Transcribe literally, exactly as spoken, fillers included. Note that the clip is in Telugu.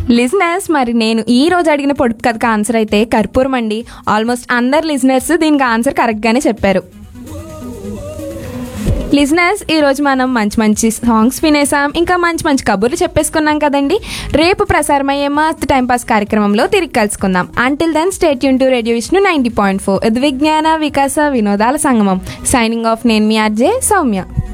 లిజనర్స్, మరి నేను ఈ రోజు అడిగిన పొడుపు కథకు ఆన్సర్ అయితే కర్పూరం అండి. ఆల్మోస్ట్ అందరు లిజనర్స్ దీనికి ఆన్సర్ కరెక్ట్గానే చెప్పారు. లిజనర్స్, ఈరోజు మనం మంచి మంచి సాంగ్స్ వినేసాం, ఇంకా మంచి మంచి కబుర్లు చెప్పేసుకున్నాం కదండి. రేపు ప్రసారమయ్యే మస్త్ టైంపాస్ కార్యక్రమంలో తిరిగి కలుసుకుందాం. Until then stay tune to radio Vishnu ninety point four. ఇది విజ్ఞాన వికాస వినోదాల సంగమం. సైనింగ్ ఆఫ్, నేను మీ ఆర్జే సౌమ్య.